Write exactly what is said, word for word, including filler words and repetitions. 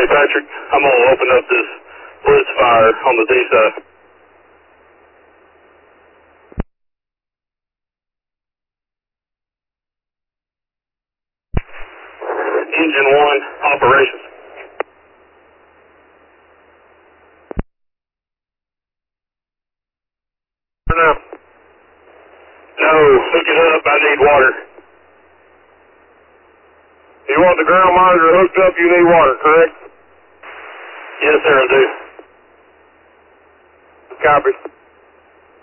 Patrick. I'm going to open up this blitz fire on the D side. Engine one, operations. No. No, hook it up. I need water. You want the ground monitor hooked up, you need water, correct? Yes, sir, I do. Copy.